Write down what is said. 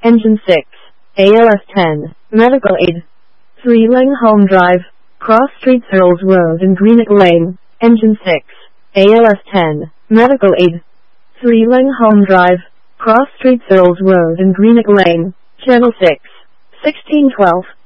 Engine 6, ALS 10, Medical Aid. 3 Langholm Drive, Cross Street Searles Road and Greenock Lane. Engine 6, ALS 10, Medical Aid. 3 Langholm Drive, Cross Street Searles Road and Greenock Lane. Channel 6, 1612.